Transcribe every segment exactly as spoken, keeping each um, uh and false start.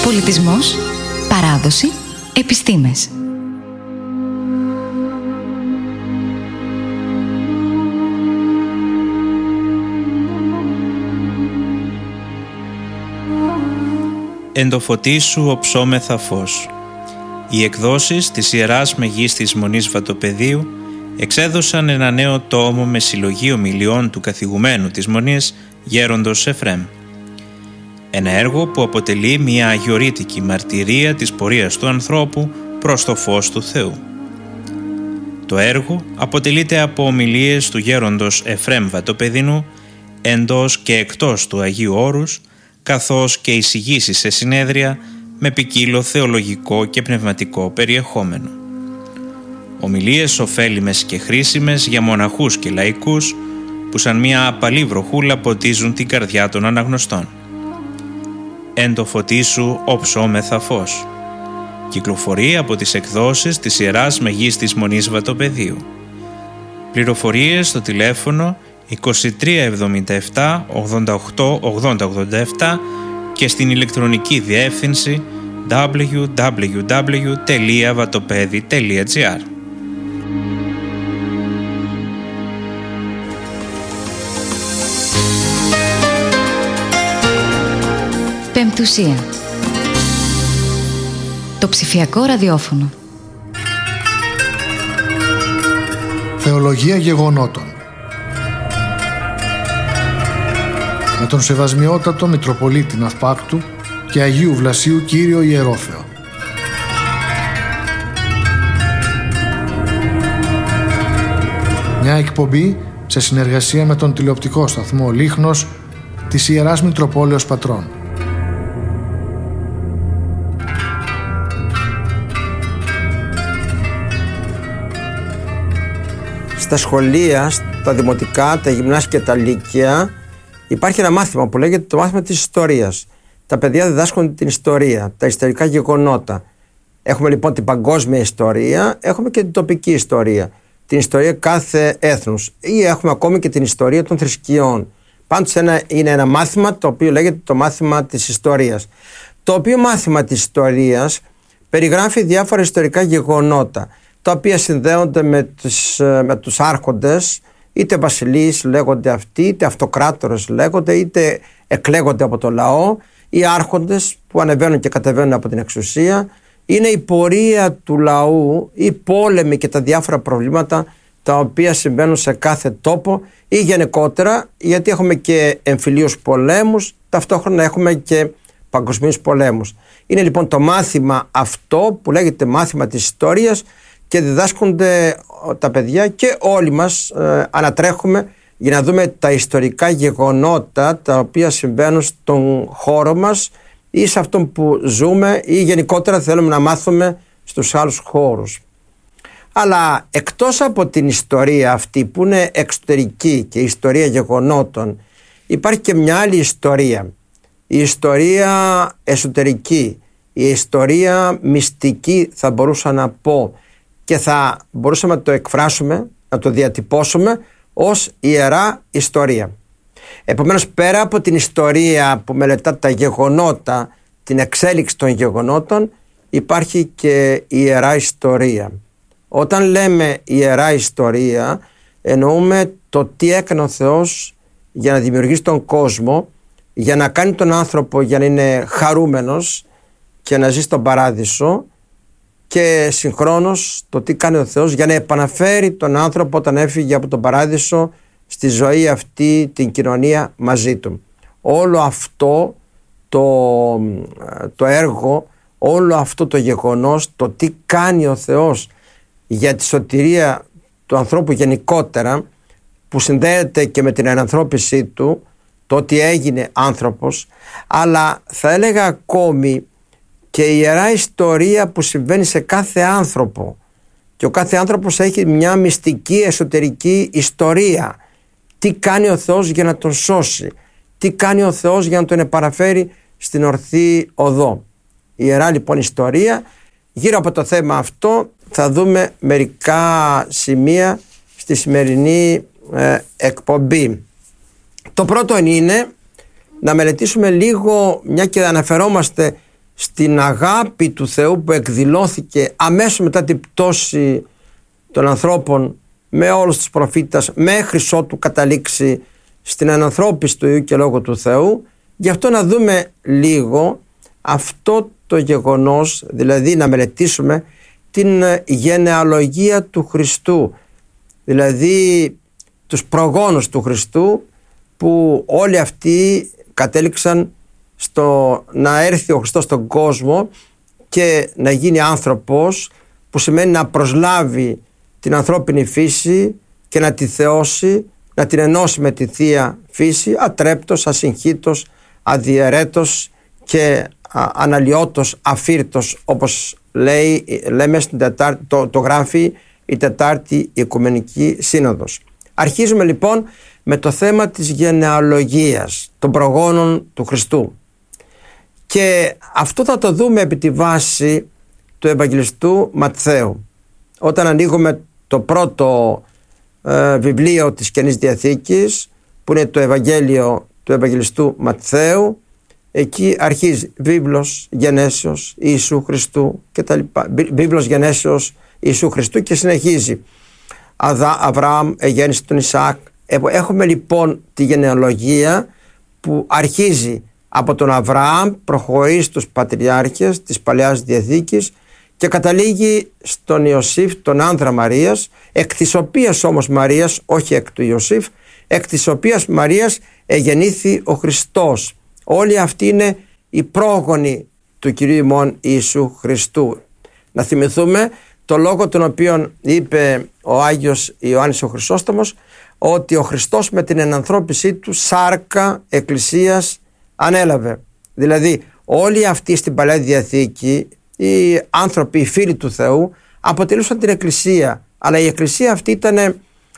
Πολιτισμός, παράδοση, επιστήμες. Εν το φωτί σου οψόμεθα φως. Οι εκδόσεις της Ιεράς Μεγίστης Μονής Βατοπεδίου εξέδωσαν ένα νέο τόμο με συλλογή ομιλιών του καθηγουμένου της Μονής, Γέροντος Εφραίμ. Ένα έργο που αποτελεί μια αγιορείτικη μαρτυρία της πορείας του ανθρώπου προς το φως του Θεού. Το έργο αποτελείται από ομιλίες του Γέροντος Εφραίμ Βατοπεδινού εντός και εκτός του Αγίου Όρους, καθώς και εισηγήσεις σε συνέδρια με ποικίλο θεολογικό και πνευματικό περιεχόμενο. Ομιλίες ωφέλιμες και χρήσιμες για μοναχούς και λαϊκούς που σαν μια απαλή βροχούλα ποτίζουν την καρδιά των αναγνωστών. Εν το φωτί σου οψόμεθα φως. Κυκλοφορεί από τις εκδόσεις της Ιεράς Μεγίστης Μονής Βατοπεδίου. Πληροφορίες στο τηλέφωνο είκοσι τρία εβδομήντα επτά ογδόντα οκτώ ογδόντα ογδόντα επτά και στην ηλεκτρονική διεύθυνση double-u double-u double-u τελεία vatopedi τελεία gr. Πεμπτουσία. Το ψηφιακό ραδιόφωνο. Θεολογία γεγονότων. Με τον Σεβασμιότατο Μητροπολίτη Ναυπάκτου και Αγίου Βλασίου Κύριο Ιερόθεο. Μια εκπομπή σε συνεργασία με τον τηλεοπτικό σταθμό Λίχνος της Ιεράς Μητροπόλεως Πατρών. Στα σχολεία, στα δημοτικά, τα γυμνάσια και τα λύκεια υπάρχει ένα μάθημα που λέγεται το μάθημα της ιστορίας. Τα παιδιά διδάσκονται την ιστορία, τα ιστορικά γεγονότα. Έχουμε λοιπόν την παγκόσμια ιστορία, έχουμε και την τοπική ιστορία, την ιστορία κάθε έθνους ή έχουμε ακόμη και την ιστορία των θρησκειών. Πάντως ένα, είναι ένα μάθημα το οποίο λέγεται το μάθημα της ιστορίας. Το οποίο μάθημα της ιστορίας περιγράφει διάφορα ιστορικά γεγονότα, τα οποία συνδέονται με τους, με τους άρχοντες, είτε βασιλείς λέγονται αυτοί, είτε αυτοκράτορες λέγονται, είτε εκλέγονται από το λαό, οι άρχοντες που ανεβαίνουν και κατεβαίνουν από την εξουσία. Είναι η πορεία του λαού, οι πόλεμοι και τα διάφορα προβλήματα τα οποία συμβαίνουν σε κάθε τόπο ή γενικότερα, γιατί έχουμε και εμφυλίους πολέμους, ταυτόχρονα έχουμε και παγκοσμίους πολέμους. Είναι λοιπόν το μάθημα αυτό που λέγεται μάθημα της ιστορίας και διδάσκονται τα παιδιά και όλοι μας ε, ανατρέχουμε για να δούμε τα ιστορικά γεγονότα τα οποία συμβαίνουν στον χώρο μας ή σε αυτόν που ζούμε ή γενικότερα θέλουμε να μάθουμε στους άλλους χώρους. Αλλά εκτός από την ιστορία αυτή που είναι εξωτερική και η ιστορία γεγονότων, υπάρχει και μια άλλη ιστορία. Η ιστορία εσωτερική, η ιστορία μυστική θα μπορούσα να πω, και θα μπορούσαμε να το εκφράσουμε, να το διατυπώσουμε ως ιερά ιστορία. Επομένως, πέρα από την ιστορία που μελετά τα γεγονότα, την εξέλιξη των γεγονότων, υπάρχει και η ιερά ιστορία. Όταν λέμε ιερά ιστορία, εννοούμε το τι έκανε ο Θεός για να δημιουργήσει τον κόσμο, για να κάνει τον άνθρωπο για να είναι χαρούμενος και να ζει στον παράδεισο, και συγχρόνως το τι κάνει ο Θεός για να επαναφέρει τον άνθρωπο όταν έφυγε από τον παράδεισο στη ζωή αυτή, την κοινωνία μαζί του. Όλο αυτό το, το έργο, όλο αυτό το γεγονός, το τι κάνει ο Θεός για τη σωτηρία του ανθρώπου γενικότερα, που συνδέεται και με την ενανθρώπισή του, το ότι έγινε άνθρωπος, αλλά θα έλεγα ακόμη και η ιερά ιστορία που συμβαίνει σε κάθε άνθρωπο, και ο κάθε άνθρωπος έχει μια μυστική εσωτερική ιστορία. Τι κάνει ο Θεός για να τον σώσει, τι κάνει ο Θεός για να τον επαναφέρει στην ορθή οδό. Η ιερά λοιπόν ιστορία. Γύρω από το θέμα αυτό θα δούμε μερικά σημεία στη σημερινή ε, εκπομπή. Το πρώτο είναι να μελετήσουμε λίγο, μια και αναφερόμαστε στην αγάπη του Θεού που εκδηλώθηκε αμέσως μετά την πτώση των ανθρώπων με όλους τους προφήτες μέχρι ότου καταλήξει στην ανανθρώπιση του Υιού και Λόγου του Θεού. Γι' αυτό να δούμε λίγο αυτό το γεγονός, δηλαδή να μελετήσουμε την γενεαλογία του Χριστού, δηλαδή τους προγόνους του Χριστού, που όλοι αυτοί κατέληξαν στο να έρθει ο Χριστός στον κόσμο και να γίνει άνθρωπος, που σημαίνει να προσλάβει την ανθρώπινη φύση και να τη θεώσει, να την ενώσει με τη Θεία Φύση, ατρέπτος, ασυγχύτος, αδιαιρέτος και α, αναλυότος, αφύρτος, όπως λέει, λέμε στην τετάρτη, το, το γράφει η Τετάρτη Οικουμενική Σύνοδος. Αρχίζουμε λοιπόν με το θέμα της γενεαλογίας των προγόνων του Χριστού, και αυτό θα το δούμε επί τη βάση του Ευαγγελιστού Ματθαίου. Όταν ανοίγουμε το πρώτο ε, βιβλίο της Καινής Διαθήκης, που είναι το Ευαγγέλιο του Ευαγγελιστού Ματθαίου, εκεί αρχίζει βίβλος γενέσεως Ιησού Χριστού και τα λοιπά. Βίβλος γενέσεως Ιησού Χριστού και συνεχίζει Αδα, Αβραάμ εγέννησε τον Ισαάκ. Έχουμε λοιπόν τη γενεαλογία που αρχίζει από τον Αβραάμ, προχωρεί στους πατριάρχες της Παλαιάς Διαθήκης και καταλήγει στον Ιωσήφ, τον άνδρα Μαρίας, εκ της οποίας όμως Μαρίας, όχι εκ του Ιωσήφ, εκ της οποίας Μαρίας εγεννήθη ο Χριστός. Όλοι αυτοί είναι οι πρόγονοι του Κυρίου ημών Ιησού Χριστού. Να θυμηθούμε το λόγο τον οποίο είπε ο Άγιος Ιωάννης ο Χρυσόστομος, ότι ο Χριστός με την ενανθρώπισή του σάρκα εκκλησίας ανέλαβε. Δηλαδή όλοι αυτοί στην Παλαιά Διαθήκη, οι άνθρωποι, οι φίλοι του Θεού, αποτελούσαν την εκκλησία, αλλά η εκκλησία αυτή ήταν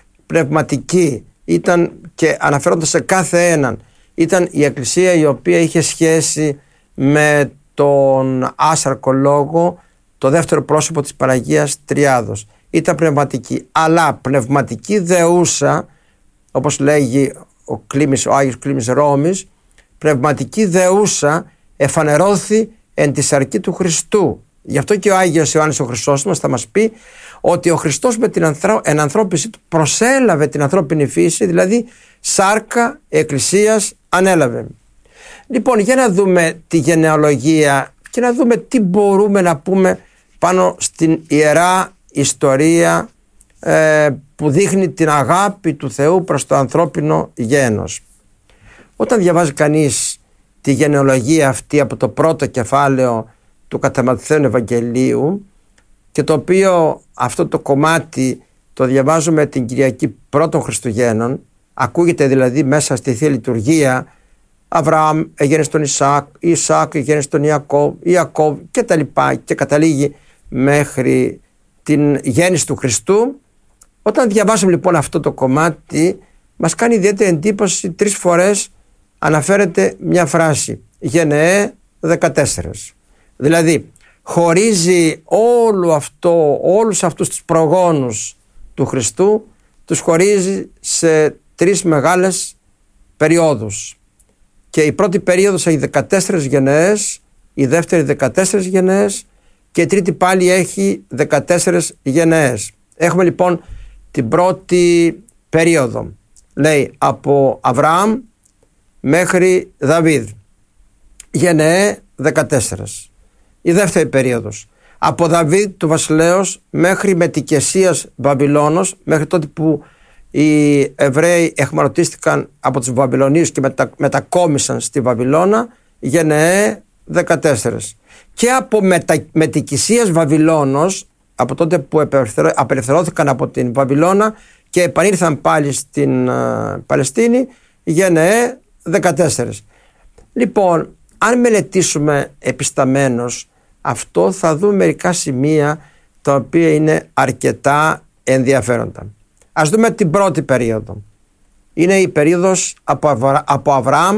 πνευματική, ήταν, και αναφέροντας σε κάθε έναν, ήταν η εκκλησία η οποία είχε σχέση με τον άσαρκο Λόγο, το δεύτερο πρόσωπο της Παναγίας Τριάδος. Ήταν πνευματική, αλλά πνευματική δεούσα, όπως λέγει ο, Κλήμης, ο Άγιος Κλήμης Ρώμης, πνευματική δεούσα εφανερώθη εν τη σαρκή του Χριστού. Γι' αυτό και ο Άγιος Ιωάννης ο Χρυσόστομος θα μας πει ότι ο Χριστός με την ενανθρώπιση του προσέλαβε την ανθρώπινη φύση, δηλαδή σάρκα εκκλησίας ανέλαβε. Λοιπόν, για να δούμε τη γενεαλογία και να δούμε τι μπορούμε να πούμε πάνω στην ιερά ιστορία ε, που δείχνει την αγάπη του Θεού προς το ανθρώπινο γένος. Όταν διαβάζει κανείς τη γενεαλογία αυτή από το πρώτο κεφάλαιο του κατά Ματθαίον Ευαγγελίου, και το οποίο αυτό το κομμάτι το διαβάζουμε την Κυριακή πρώτων Χριστουγέννων, ακούγεται δηλαδή μέσα στη Θεία Λειτουργία, Αβραάμ εγέννησε τον Ισαάκ, Ισαάκ εγέννησε τον Ιακώβ, Ιακώβ και τα λοιπά, και καταλήγει μέχρι την γέννηση του Χριστού. Όταν διαβάζουμε λοιπόν αυτό το κομμάτι, μας κάνει ιδιαίτερη εντύπωση, τρεις φορές αναφέρεται μια φράση, γενεέ δεκατέσσερα. Δηλαδή χωρίζει όλο αυτό, όλους αυτούς τους προγόνους του Χριστού, τους χωρίζει σε τρεις μεγάλες περιόδους. Και η πρώτη περίοδος έχει δεκατέσσερις γενναίες, η δεύτερη δεκατέσσερις γενναίες και η τρίτη πάλι έχει δεκατέσσερις γενναίες. Έχουμε λοιπόν την πρώτη περίοδο, λέει από Αβραάμ μέχρι Δαβίδ, γενναίε δεκατέσσερα. Η δεύτερη περίοδος, από Δαβίδ του βασιλέως μέχρι Μετικεσίας Βαβυλώνος, μέχρι τότε που οι Εβραίοι εχμαλωτίστηκαν από τους Βαβυλωνίους και μετα, μετακόμισαν στη Βαβυλώνα, γενναίε δεκατέσσερα. Και από μετα, Μετικεσίας Βαβυλώνος, από τότε που απελευθερώθηκαν από την Βαβυλώνα και επανήλθαν πάλι στην uh, Παλαιστίνη, γενναίε δεκατέσσερα. Λοιπόν, αν μελετήσουμε επισταμένως αυτό, θα δούμε μερικά σημεία τα οποία είναι αρκετά ενδιαφέροντα. Ας δούμε την πρώτη περίοδο. Είναι η περίοδος από, Αβρα... από Αβραάμ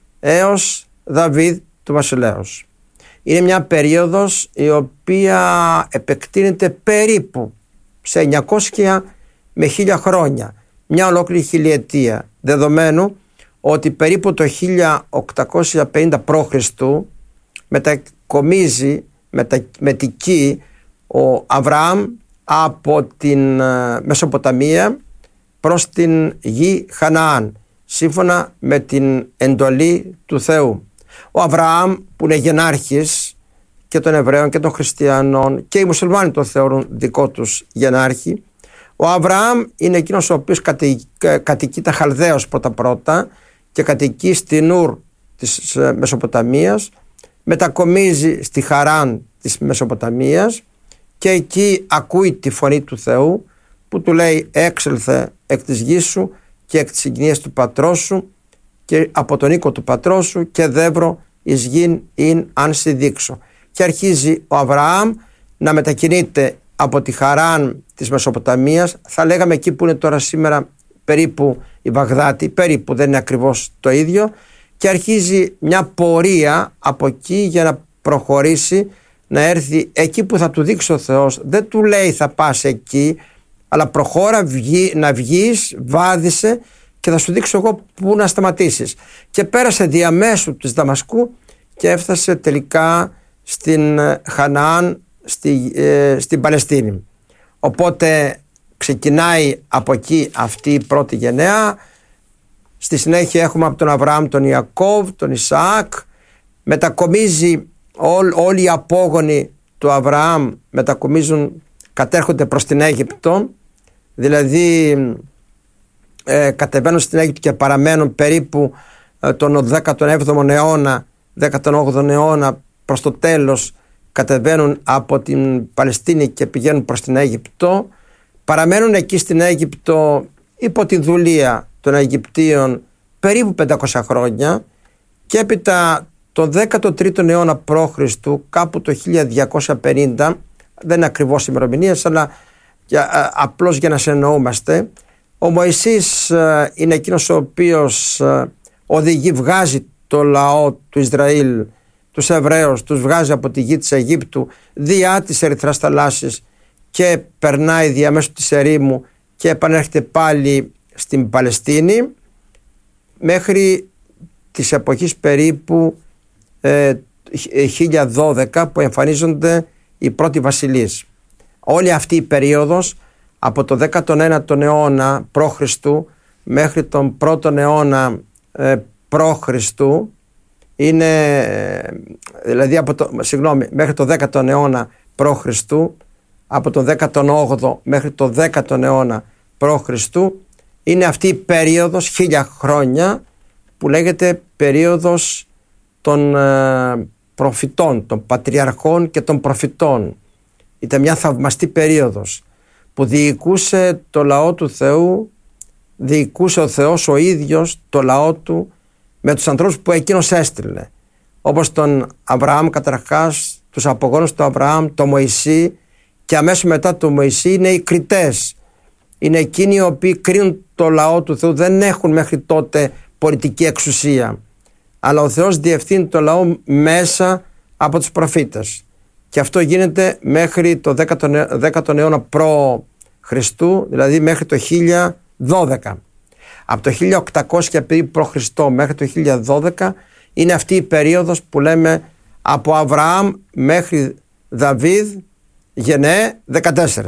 έως Δαβίδ του βασιλέως. Είναι μια περίοδος η οποία επεκτείνεται περίπου σε εννιακόσια με χίλια χρόνια, μια ολόκληρη χιλιετία, δεδομένου ότι περίπου το χίλια οκτακόσια πενήντα π.Χ. μετακομίζει, μετα, μετικεί ο Αβραάμ από την Μεσοποταμία προς την γη Χαναάν, σύμφωνα με την εντολή του Θεού. Ο Αβραάμ, που είναι γενάρχης και των Εβραίων και των Χριστιανών, και οι Μουσουλμάνοι τον θεωρούν δικό τους γενάρχη, ο Αβραάμ είναι εκείνος ο οποίος κατοικεί τα Χαλδαίος πρώτα-πρώτα και κατοικεί στην Ουρ της Μεσοποταμίας, μετακομίζει στη Χαράν της Μεσοποταμίας και εκεί ακούει τη φωνή του Θεού που του λέει: έξελθε εκ της γης σου και εκ της συγκοινίας του πατρός σου και από τον οίκο του πατρός σου και δεύρο εις γην ειν αν σοι δείξω. Και αρχίζει ο Αβραάμ να μετακινείται από τη Χαράν της Μεσοποταμίας, θα λέγαμε εκεί που είναι τώρα σήμερα περίπου η Βαγδάτη, περίπου, δεν είναι ακριβώς το ίδιο, και αρχίζει μια πορεία από εκεί για να προχωρήσει, να έρθει εκεί που θα του δείξει ο Θεός. Δεν του λέει θα πας εκεί, αλλά προχώρα, βγει, να βγεις, βάδισε και θα σου δείξω εγώ πού να σταματήσεις. Και πέρασε διαμέσου της Δαμασκού και έφτασε τελικά στην Χαναάν, στη, ε, στην Παλαιστίνη. Οπότε ξεκινάει από εκεί αυτή η πρώτη γενναία. Στη συνέχεια έχουμε από τον Αβραάμ τον Ιακώβ, τον Ισαάκ. Μετακομίζει ό, όλοι οι απόγονοι του Αβραάμ, μετακομίζουν, κατέρχονται προς την Αίγυπτο, δηλαδή ε, κατεβαίνουν στην Αίγυπτο και παραμένουν περίπου ε, τον δέκατο έβδομο αιώνα, δέκατο όγδοο αιώνα, προς το τέλος κατεβαίνουν από την Παλαιστίνη και πηγαίνουν προς την Αίγυπτο. Παραμένουν εκεί στην Αίγυπτο υπό τη δουλεία των Αιγυπτίων περίπου πεντακόσια χρόνια και έπειτα το δέκατο τρίτο αιώνα π.Χ., κάπου το χίλια διακόσια πενήντα, δεν είναι ακριβώς ημερομηνίες, αλλά για, απλώς για να συνεννοούμαστε, ο Μωυσής είναι εκείνος ο οποίος οδηγεί, βγάζει το λαό του Ισραήλ, τους Εβραίους, τους βγάζει από τη γη της Αιγύπτου διά της Ερυθράς θαλάσσης και περνάει διαμέσου της ερήμου και επανέρχεται πάλι στην Παλαιστίνη μέχρι της εποχής περίπου ε, χίλια δώδεκα που εμφανίζονται οι πρώτοι βασιλείς. Όλη αυτή η περίοδος από το δέκατο ένατο αιώνα π.Χ. μέχρι τον πρώτο αιώνα ε, π.Χ. είναι, δηλαδή από το, συγγνώμη, μέχρι το δέκατο αιώνα π.Χ., από τον δέκατο όγδοο μέχρι το δέκατο αιώνα π.Χ. είναι αυτή η περίοδος, χίλια χρόνια, που λέγεται περίοδος των ε, προφητών, των πατριαρχών και των προφητών. Ήταν μια θαυμαστή περίοδος που διοικούσε το λαό του Θεού, διοικούσε ο Θεός ο ίδιος το λαό του με τους ανθρώπους που εκείνος έστειλε, όπως τον Αβραάμ καταρχάς, τους απογόνους του Αβραάμ, τον Μωυσή, και αμέσως μετά τον Μωυσή είναι οι κριτές. Είναι εκείνοι οι οποίοι κρίνουν το λαό του Θεού, δεν έχουν μέχρι τότε πολιτική εξουσία, αλλά ο Θεός διευθύνει το λαό μέσα από τους προφήτες, και αυτό γίνεται μέχρι το δέκατο αιώνα π.Χ., δηλαδή μέχρι το χίλια δώδεκα. Από το χίλια οκτακόσια π.Χ. μέχρι το χίλια δώδεκα είναι αυτή η περίοδος που λέμε από Αβραάμ μέχρι Δαβίδ, γενναίε δεκατέσσερα.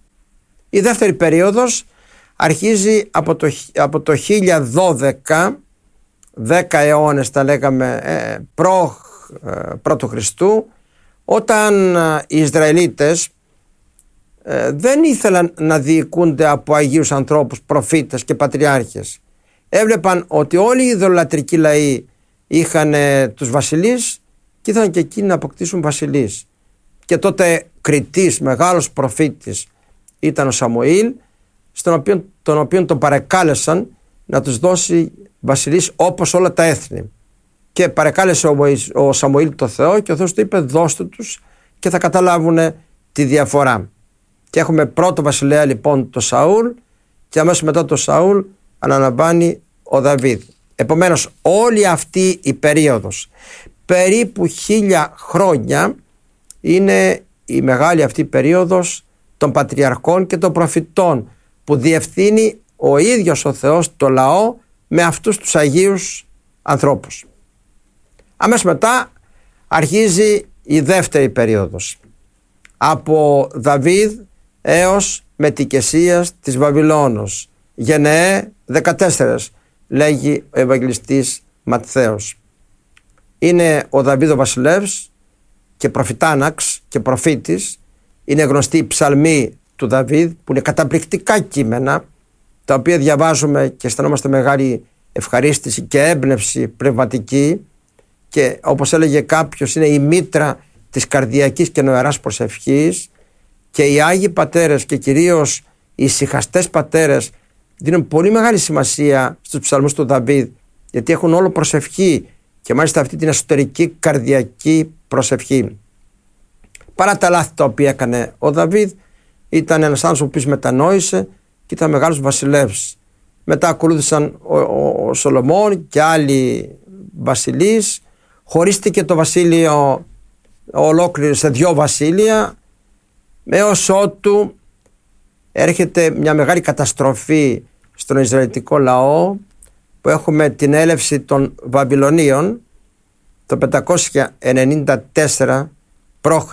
Η δεύτερη περίοδος αρχίζει από το, από το χίλια δώδεκα, δέκα αιώνες τα λέγαμε ε, προ, ε, πρώτου Χριστού, όταν ε, οι Ισραηλίτες ε, δεν ήθελαν να διοικούνται από αγίους ανθρώπους, προφήτες και πατριάρχες. Έβλεπαν ότι όλοι οι ιδωλατρικοί λαοί είχαν ε, τους βασιλείς και ήθελαν και εκείνοι να αποκτήσουν βασιλείς. Και τότε κριτής, μεγάλος προφήτης ήταν ο Σαμουήλ, στον οποίο, τον οποίο τον παρεκάλεσαν να τους δώσει βασιλείς όπως όλα τα έθνη. Και παρεκάλεσε ο, ο Σαμουήλ το Θεό και ο Θεός του είπε δώστε τους και θα καταλάβουν τη διαφορά. Και έχουμε πρώτο βασιλέα λοιπόν το Σαούλ και αμέσως μετά το Σαούλ αναλαμβάνει ο Δαβίδ. Επομένως όλη αυτή η περίοδος περίπου χίλια χρόνια είναι η μεγάλη αυτή περίοδος των πατριαρχών και των προφητών που διευθύνει ο ίδιος ο Θεός το λαό με αυτούς τους αγίους ανθρώπους. Αμέσως μετά αρχίζει η δεύτερη περίοδος. Από Δαβίδ έως μετικεσίας της Βαβυλώνος. Γενεέ δεκατέσσερα, λέγει ο Ευαγγελιστής Ματθαίος. Είναι ο Δαβίδ ο βασιλεύς και προφητάναξ και προφήτης. Είναι γνωστή η ψαλμή του Δαβίδ, που είναι καταπληκτικά κείμενα, τα οποία διαβάζουμε και αισθανόμαστε μεγάλη ευχαρίστηση και έμπνευση πνευματική, και όπως έλεγε κάποιος, είναι η μήτρα της καρδιακής και νοεράς προσευχής, και οι Άγιοι Πατέρες και κυρίως οι ησυχαστές πατέρες δίνουν πολύ μεγάλη σημασία στους ψαλμούς του Δαβίδ, γιατί έχουν όλο προσευχή, και μάλιστα αυτή την εσωτερική καρδιακή προσευχή. Παρά τα λάθη τα οποία έκανε ο Δαβίδ, ήταν ένας άνθρωπος ο οποίος μετανόησε και ήταν μεγάλος βασιλεύς. Μετά ακολούθησαν ο, ο, ο Σολομών και άλλοι βασιλείς. Χωρίστηκε το βασίλειο ολόκληρο σε δυο βασίλεια, έως ότου έρχεται μια μεγάλη καταστροφή στον Ισραηλιτικό λαό, που έχουμε την έλευση των Βαβυλωνίων το πεντακόσια ενενήντα τέσσερα π.Χ.,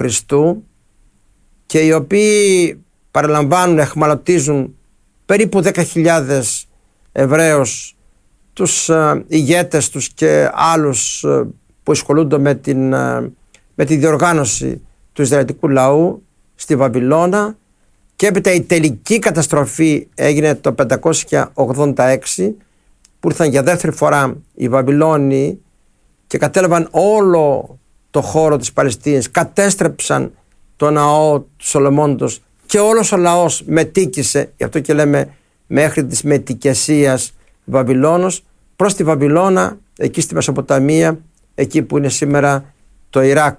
και οι οποίοι παραλαμβάνουν, εχμαλωτίζουν περίπου δέκα χιλιάδες Εβραίους, τους ε, ηγέτες τους και άλλους ε, που ασχολούνται με, την, ε, με τη διοργάνωση του Ισραηλιτικού λαού στη Βαβυλώνα, και έπειτα η τελική καταστροφή έγινε το πεντακόσια ογδόντα έξι, που ήρθαν για δεύτερη φορά οι Βαβυλώνοι και κατέλαβαν όλο το χώρο της Παλαιστίνης, κατέστρεψαν το ναό του Σολομώντος και όλος ο λαός μετήκησε, γι' αυτό και λέμε μέχρι της μετικεσίας Βαβυλώνος, προς τη Βαβυλώνα, εκεί στη Μεσοποταμία, εκεί που είναι σήμερα το Ιράκ.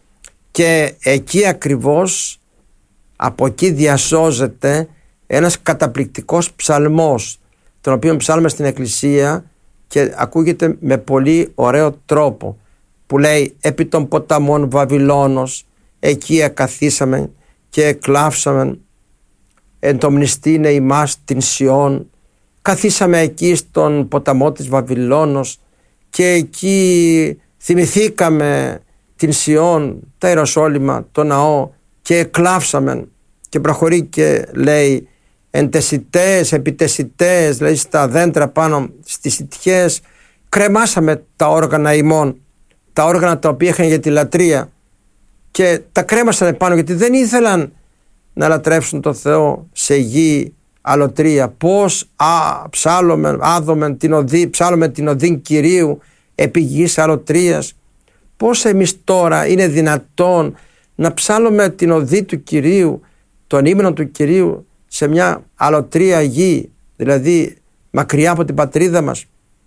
Και εκεί ακριβώς, από εκεί διασώζεται ένας καταπληκτικός ψαλμός, τον οποίο ψάλουμε στην εκκλησία και ακούγεται με πολύ ωραίο τρόπο, που λέει: «Επί των ποταμών Βαβυλώνος, εκεί εκαθίσαμε και εκλάψαμε, εν το μνηστήνε ημάς την Σιών, καθίσαμε εκεί στον ποταμό της Βαβυλώνος και εκεί θυμηθήκαμε την Σιών, τα Ιεροσόλυμα, το ναό, και εκλάψαμε». Και προχωρεί και λέει: «Εν τεσιτές, επί τεσιτές», δηλαδή στα δέντρα πάνω στις ιτιές, κρεμάσαμε τα όργανα ημών, τα όργανα τα οποία είχαν για τη λατρεία, και τα κρέμασαν επάνω, γιατί δεν ήθελαν να λατρεύσουν τον Θεό σε γη αλωτρία. Πώς α, ψάλλομεν, άδομεν την οδή, ψάλλομεν την οδήν Κυρίου επί γης αλωτρίας. Πώς εμείς τώρα είναι δυνατόν να ψάλλουμε την οδή του Κυρίου, τον ύμνο του Κυρίου, σε μια αλωτρία γη, δηλαδή μακριά από την πατρίδα μας?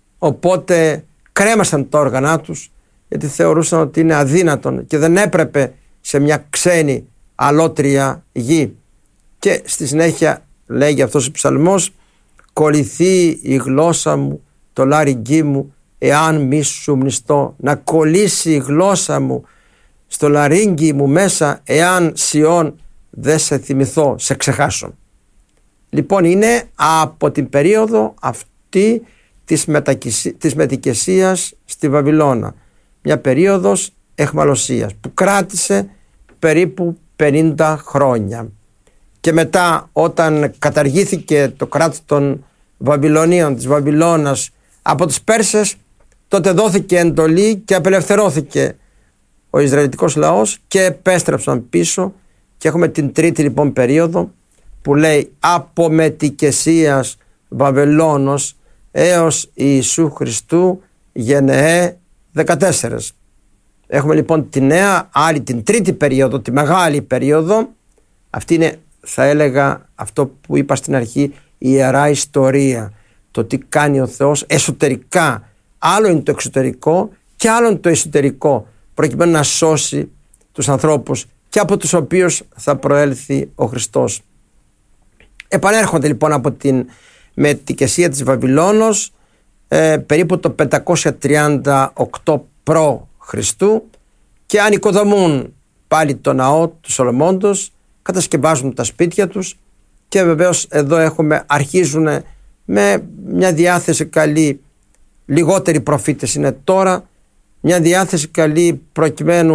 Οπότε κρέμασαν τα όργανά τους, γιατί θεωρούσαν ότι είναι αδύνατον και δεν έπρεπε σε μια ξένη αλότρια γη. Και στη συνέχεια λέγει αυτός ο ψαλμός: «Κολληθεί η γλώσσα μου το λάριγκί μου, εάν μη σου μνηστώ». Να κολλήσει η γλώσσα μου στο λαρίγγι μου μέσα, εάν Σιών δεν σε θυμηθώ, σε ξεχάσω. Λοιπόν, είναι από την περίοδο αυτή της, της μετικεσίας στη Βαβυλώνα, μια περίοδος εχμαλωσίας που κράτησε περίπου πενήντα χρόνια. Και μετά, όταν καταργήθηκε το κράτος των Βαβυλωνίων, της Βαβυλώνας, από τους Πέρσες, τότε δόθηκε εντολή και απελευθερώθηκε ο Ισραηλιτικός λαός και επέστρεψαν πίσω, και έχουμε την τρίτη λοιπόν περίοδο, που λέει από μετικεσίας Βαβυλώνος έως Ιησού Χριστού γενεέ δεκατέσσερα. Έχουμε λοιπόν τη νέα, άλλη την τρίτη περίοδο, τη μεγάλη περίοδο. Αυτή είναι, θα έλεγα, αυτό που είπα στην αρχή, η ιερά ιστορία. Το τι κάνει ο Θεός εσωτερικά. Άλλο είναι το εξωτερικό και άλλο είναι το εσωτερικό, προκειμένου να σώσει τους ανθρώπους, και από τους οποίους θα προέλθει ο Χριστός. Επανέρχονται λοιπόν από την μετικεσία της Βαβυλώνος ε, περίπου το πεντακόσια τριάντα οκτώ π.Χ. και ανοικοδομούν πάλι το ναό του Σολομώντος, κατασκευάζουν τα σπίτια τους, και βεβαίως εδώ έχουμε, αρχίζουν με μια διάθεση καλή, λιγότεροι προφήτες είναι τώρα, μια διάθεση καλή προκειμένου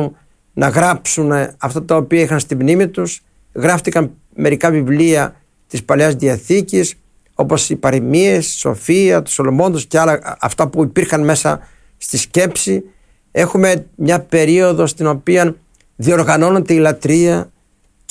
να γράψουν αυτά τα οποία είχαν στη μνήμη τους. Γράφτηκαν μερικά βιβλία της Παλαιάς Διαθήκης, όπως οι Παροιμίες, η Σοφία, τους Σολομόντους και άλλα, αυτά που υπήρχαν μέσα στη σκέψη. Έχουμε μια περίοδο στην οποία διοργανώνεται η λατρεία,